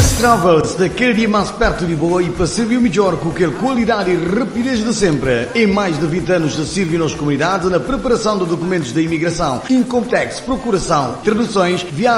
Travels, daquele dia mais perto de Lisboa e para servir melhor com aquela qualidade e rapidez de sempre. Em mais de 20 anos de servir nas comunidades na preparação de documentos da imigração, Income Tax, procuração, traduções, viagens